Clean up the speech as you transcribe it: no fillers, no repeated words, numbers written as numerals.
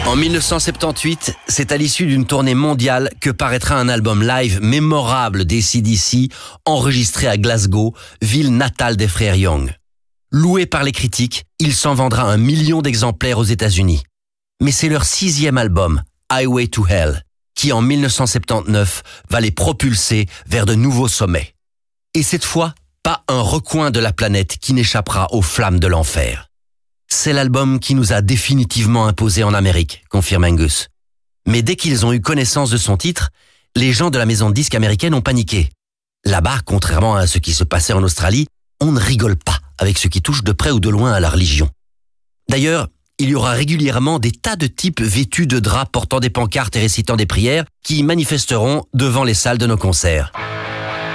En 1978, c'est à l'issue d'une tournée mondiale que paraîtra un album live mémorable d'AC/DC, enregistré à Glasgow, ville natale des frères Young. Loué par les critiques, il s'en vendra 1 million d'exemplaires aux États-Unis. Mais c'est leur 6e album, Highway to Hell, qui en 1979 va les propulser vers de nouveaux sommets. Et cette fois, pas un recoin de la planète qui n'échappera aux flammes de l'enfer. C'est l'album qui nous a définitivement imposé en Amérique, confirme Angus. Mais dès qu'ils ont eu connaissance de son titre, les gens de la maison de disques américaine ont paniqué. Là-bas, contrairement à ce qui se passait en Australie, on ne rigole pas avec ce qui touche de près ou de loin à la religion. D'ailleurs, il y aura régulièrement des tas de types vêtus de draps portant des pancartes et récitant des prières qui manifesteront devant les salles de nos concerts.